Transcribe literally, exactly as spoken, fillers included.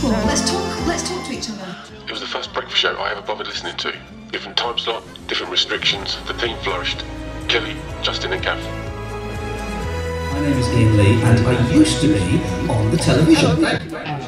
Come on, let's talk. Let's talk to each other. It was the first breakfast show I ever bothered listening to. Different time slot, different restrictions. The team flourished. Kelly, Justin, and Gav. My name is Ian Lee, and I used to be on the television.